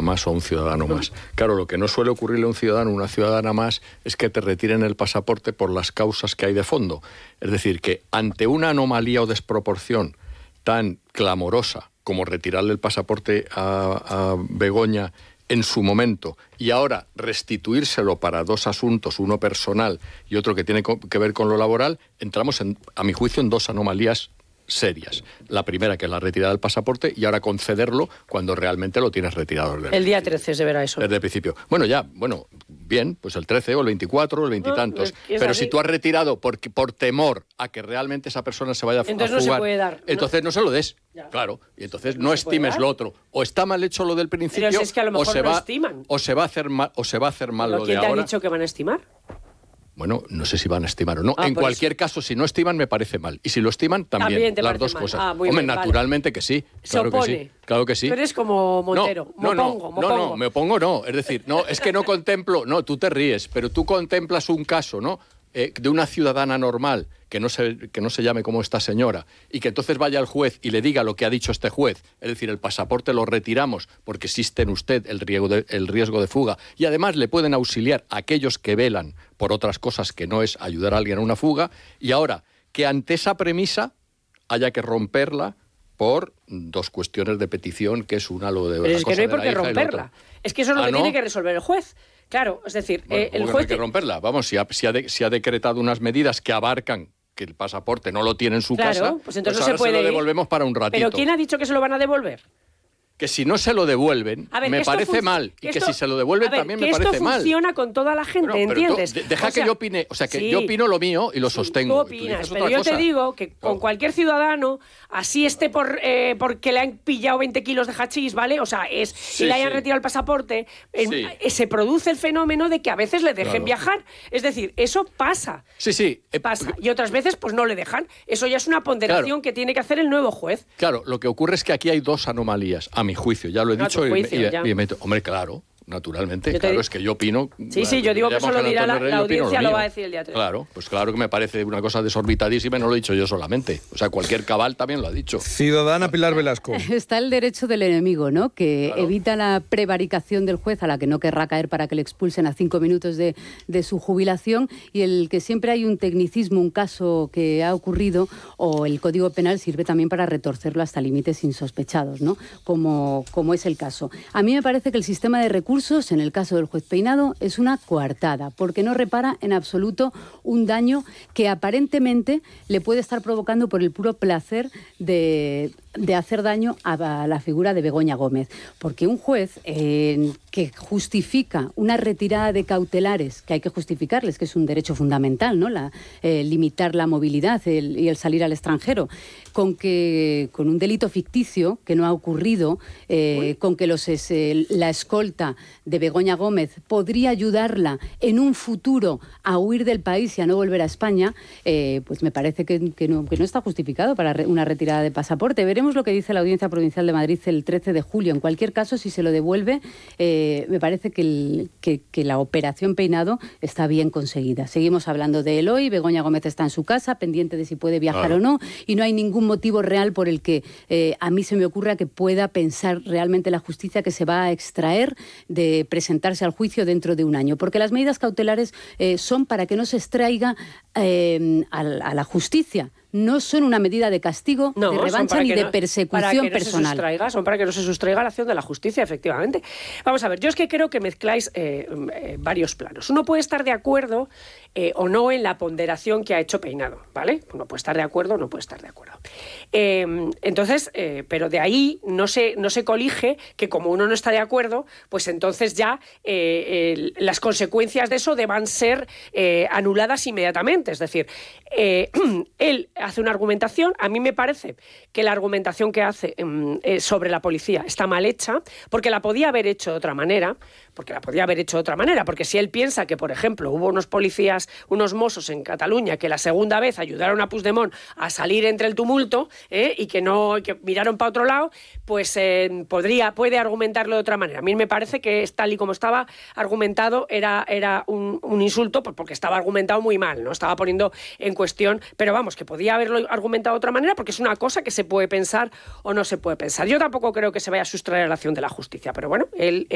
más o a un ciudadano más. Claro, lo que no suele ocurrirle a un ciudadano o una ciudadana más es que te retiren el pasaporte por las causas que hay de fondo. Es decir, que ante una anomalía o desproporción tan clamorosa como retirarle el pasaporte a Begoña en su momento y ahora restituírselo para dos asuntos, uno personal y otro que tiene que ver con lo laboral, entramos, a mi juicio, en dos anomalías serias. La primera, que es la retirada del pasaporte, y ahora concederlo cuando realmente lo tienes retirado. El día 13 se verá eso. Desde el principio. Bueno, bien, pues el 13 o el 24 o el 20 y tantos. Pero si tú has retirado por temor a que realmente esa persona se vaya a fugar, no se puede dar. Entonces no se lo des. Ya. Claro, y entonces no estimes lo otro. O está mal hecho lo del principio, pero si es que a lo mejor o se va a hacer mal lo de ahora. ¿Quién te ha dicho que van a estimar? Bueno, no sé si van a estimar o no. En cualquier caso, si no estiman, me parece mal. Y si lo estiman, también las dos cosas. Hombre, bien, naturalmente que sí. Claro que sí. Claro que sí. Tú eres como Montero. No, me opongo no. Es decir, es que no contemplo... No, tú te ríes, pero tú contemplas un caso, ¿no?, de una ciudadana normal que no se llame como esta señora y que entonces vaya al juez y le diga lo que ha dicho este juez, es decir, el pasaporte lo retiramos porque existe en usted el riesgo de fuga y además le pueden auxiliar a aquellos que velan por otras cosas que no es ayudar a alguien a una fuga, y ahora que ante esa premisa haya que romperla por dos cuestiones de petición, que es una lo de... Pero es que no hay por qué romperla. Es que eso es lo que tiene que resolver el juez. Claro, es decir, el juez... No hay que romperla. Vamos, si ha decretado unas medidas que abarcan que el pasaporte no lo tiene en su casa, pues entonces ahora no se puede lo devolvemos para un ratito. ¿Pero quién ha dicho que se lo van a devolver? Que si no se lo devuelven, me parece mal. Y que si se lo devuelven también me parece mal. Esto funciona con toda la gente, ¿entiendes? Deja que yo opine. O sea, que yo opino lo mío y lo sostengo. Tú opinas, pero yo te digo que con cualquier ciudadano, así esté porque le han pillado 20 kilos de hachís, ¿vale? O sea, y le hayan retirado el pasaporte, se produce el fenómeno de que a veces le dejen viajar. Es decir, eso pasa. Sí. Pasa. Y otras veces, pues no le dejan. Eso ya es una ponderación que tiene que hacer el nuevo juez. Claro, lo que ocurre es que aquí hay dos anomalías. A mi juicio, ya lo he dicho, hombre, claro, naturalmente, es que yo opino... Sí, yo digo que eso lo dirá la audiencia, lo va a decir el día 3. Claro, pues claro que me parece una cosa desorbitadísima y no lo he dicho yo solamente. O sea, cualquier cabal también lo ha dicho. Ciudadana Pilar Velasco. Está el derecho del enemigo, ¿no?, que evita la prevaricación del juez, a la que no querrá caer para que le expulsen a 5 minutos de su jubilación, y el que siempre hay un tecnicismo, un caso que ha ocurrido, o el Código Penal sirve también para retorcerlo hasta límites insospechados, ¿no?, como es el caso. A mí me parece que el sistema de recursos, en el caso del juez Peinado, es una coartada, porque no repara en absoluto un daño que aparentemente le puede estar provocando por el puro placer de hacer daño a la figura de Begoña Gómez. Porque un juez que justifica una retirada de cautelares, que hay que justificarles, que es un derecho fundamental, ¿no?, limitar la movilidad y el salir al extranjero, con un delito ficticio que no ha ocurrido, con que la escolta de Begoña Gómez podría ayudarla en un futuro a huir del país y a no volver a España, pues me parece que no está justificado para una retirada de pasaporte. Veremos lo que dice la Audiencia Provincial de Madrid el 13 de julio. En cualquier caso, si se lo devuelve, me parece que la operación Peinado está bien conseguida. Seguimos hablando de él hoy. Begoña Gómez está en su casa, pendiente de si puede viajar o no, y no hay ningún motivo real por el que a mí se me ocurra que pueda pensar realmente la justicia que se va a extraer de presentarse al juicio dentro de un año. Porque las medidas cautelares son para que no se extraiga a la justicia. No son una medida de castigo, de revancha ni de persecución personal. Son para que no se sustraiga la acción de la justicia, efectivamente. Vamos a ver, yo es que creo que mezcláis varios planos. Uno puede estar de acuerdo o no en la ponderación que ha hecho Peinado, ¿vale? Uno puede estar de acuerdo o no puede estar de acuerdo. Entonces, pero de ahí no se colige que como uno no está de acuerdo, pues entonces ya las consecuencias de eso deban ser anuladas inmediatamente. Es decir, él hace una argumentación, a mí me parece que la argumentación que hace sobre la policía está mal hecha, porque la podía haber hecho de otra manera, porque si él piensa que, por ejemplo, hubo unos policías, unos mossos en Cataluña que la segunda vez ayudaron a Puigdemont a salir entre el tumulto y que miraron para otro lado, pues puede argumentarlo de otra manera. A mí me parece que tal y como estaba argumentado era un insulto, porque estaba argumentado muy mal, no estaba poniendo en cuestión, pero vamos, que podía haberlo argumentado de otra manera, porque es una cosa que se puede pensar o no se puede pensar. Yo tampoco creo que se vaya a sustraer a la acción de la justicia, pero bueno, él